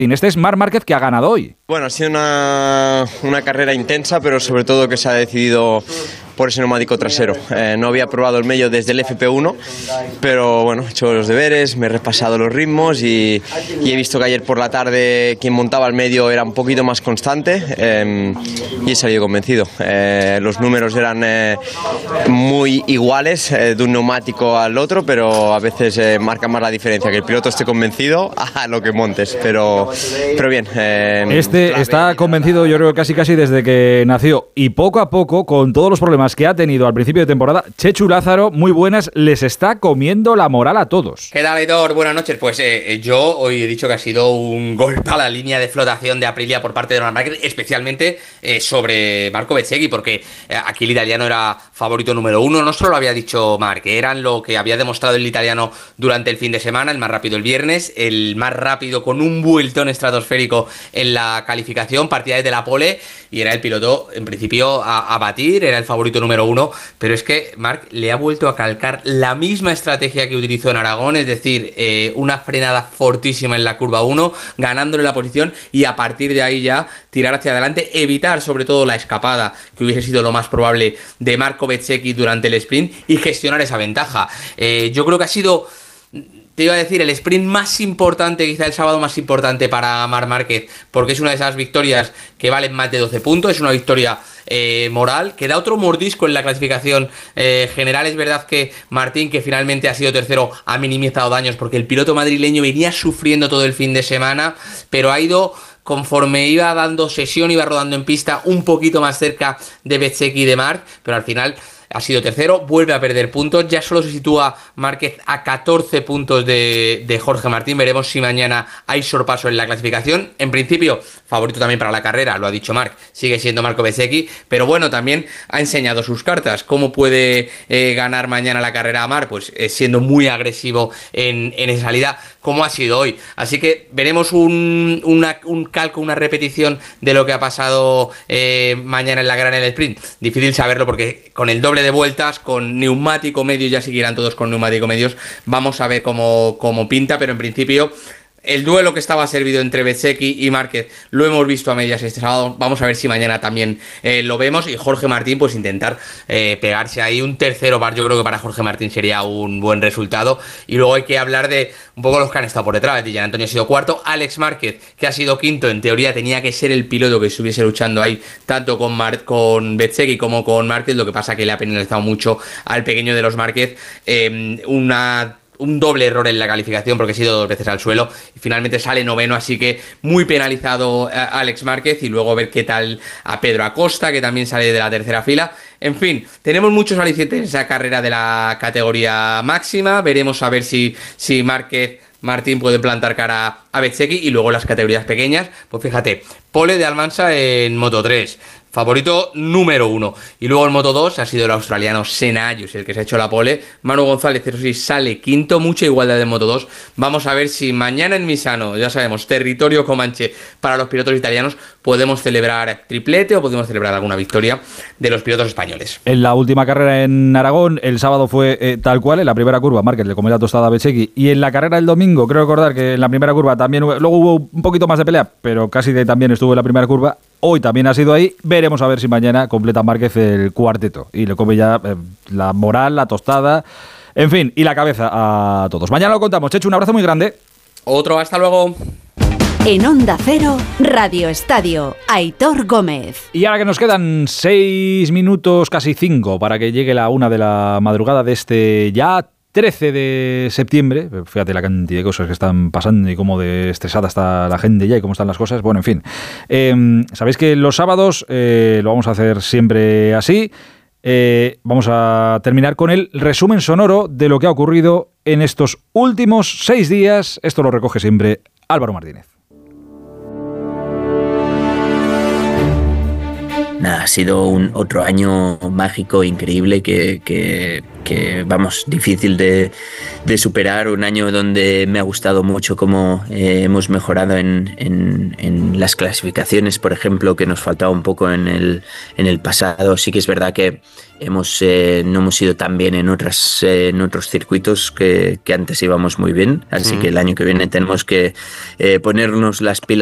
en este es Marc Márquez, que ha ganado hoy. Bueno, ha sido una carrera intensa, pero sobre todo que se ha decidido por ese neumático trasero. No había probado el medio desde el FP1, pero bueno, he hecho los deberes, me he repasado los ritmos y he visto que ayer por la tarde quien montaba el medio era un poquito más constante y he salido convencido. Los números eran muy iguales de un neumático al otro, pero a veces marca más la diferencia, que el piloto esté convencido a lo que montes, pero bien. Está convencido, yo creo, casi desde que nació, y poco a poco, con todos los problemas que ha tenido al principio de temporada, Chechu Lázaro, muy buenas, les está comiendo la moral a todos. ¿Qué tal, Aitor? Buenas noches. Pues yo hoy he dicho que ha sido un golpe a la línea de flotación de Aprilia por parte de Marc Márquez, especialmente sobre Marco Bezzecchi, porque aquí el italiano era favorito número uno. No solo lo había dicho Marc, eran lo que había demostrado el italiano durante el fin de semana, el más rápido el viernes, el más rápido con un vueltón estratosférico en la calificación, partía desde la pole y era el piloto en principio a batir, era el favorito número uno, pero es que Marc le ha vuelto a calcar la misma estrategia que utilizó en Aragón, es decir, una frenada fortísima en la curva 1, ganándole la posición y a partir de ahí ya tirar hacia adelante, evitar sobre todo la escapada, que hubiese sido lo más probable de Marco Bezzecchi durante el sprint, y gestionar esa ventaja. Yo creo que ha sido, te iba a decir, el sprint más importante, quizá el sábado más importante para Marc Márquez, porque es una de esas victorias que valen más de 12 puntos, es una victoria moral, que da otro mordisco en la clasificación general. Es verdad que Martín, que finalmente ha sido tercero, ha minimizado daños porque el piloto madrileño venía sufriendo todo el fin de semana, pero ha ido, conforme iba dando sesión, iba rodando en pista un poquito más cerca de Bezzecchi y de Marc, pero al final ha sido tercero, vuelve a perder puntos, ya solo se sitúa Márquez a 14 puntos de Jorge Martín. Veremos si mañana hay sorpaso en la clasificación. En principio, favorito también para la carrera, lo ha dicho Marc, sigue siendo Marco Bezzecchi, pero bueno, también ha enseñado sus cartas. ¿Cómo puede ganar mañana la carrera a Marc? Pues siendo muy agresivo en esa salida, como ha sido hoy. Así que veremos un calco, una repetición de lo que ha pasado mañana en la carrera en el sprint. Difícil saberlo porque con el doble de vueltas, con neumático medio, ya seguirán todos con neumático medios. Vamos a ver cómo pinta, pero en principio el duelo que estaba servido entre Bezzecchi y Márquez lo hemos visto a medias este sábado. Vamos a ver si mañana también lo vemos. Y Jorge Martín, pues intentar pegarse ahí un tercero bar. Yo creo que para Jorge Martín sería un buen resultado. Y luego hay que hablar de un poco los que han estado por detrás. Jean Antonio ha sido cuarto, Alex Márquez, que ha sido quinto. En teoría tenía que ser el piloto que estuviese luchando ahí, tanto con Bezzecchi como con Márquez. Lo que pasa que le ha penalizado mucho al pequeño de los Márquez un doble error en la calificación, porque ha sido 2 veces al suelo y finalmente sale noveno, así que muy penalizado Alex Márquez. Y luego ver qué tal a Pedro Acosta, que también sale de la tercera fila. En fin, tenemos muchos alicientes en esa carrera de la categoría máxima. Veremos a ver si Martín puede plantar cara a Bezzecchi. Y luego las categorías pequeñas, pues fíjate, pole de Almansa en Moto 3, favorito número 1. Y luego en Moto 2 ha sido el australiano Senayus el que se ha hecho la pole. Manu González, eso sí, sale quinto, mucha igualdad de Moto 2. Vamos a ver si mañana en Misano, ya sabemos, territorio comanche para los pilotos italianos, podemos celebrar triplete o podemos celebrar alguna victoria de los pilotos españoles. En la última carrera en Aragón, el sábado fue tal cual. En la primera curva, Márquez le comió la tostada a Bezzecchi. Y en la carrera del domingo, creo recordar que en la primera curva también, luego hubo un poquito más de pelea, pero casi también estuvo en la primera curva. Hoy también ha sido ahí. Veremos a ver si mañana completa Márquez el cuarteto y le come ya la moral, la tostada, en fin, y la cabeza a todos. Mañana lo contamos. Chechu, un abrazo muy grande. Otro, hasta luego. En Onda Cero, Radio Estadio, Aitor Gómez. Y ahora que nos quedan 6 minutos, casi 5, para que llegue la 1 de la madrugada de este ya 13 de septiembre, fíjate la cantidad de cosas que están pasando y cómo de estresada está la gente ya y cómo están las cosas. Bueno, en fin, sabéis que los sábados lo vamos a hacer siempre así. Vamos a terminar con el resumen sonoro de lo que ha ocurrido en estos últimos 6 días. Esto lo recoge siempre Álvaro Martínez. nada, ha sido otro año mágico, increíble, que vamos, difícil de superar. Un año donde me ha gustado mucho cómo hemos mejorado en las clasificaciones, por ejemplo, que nos faltaba un poco en el pasado. Sí que es verdad que no hemos ido tan bien en otros circuitos que antes íbamos muy bien, así que el año que viene tenemos que ponernos las pilas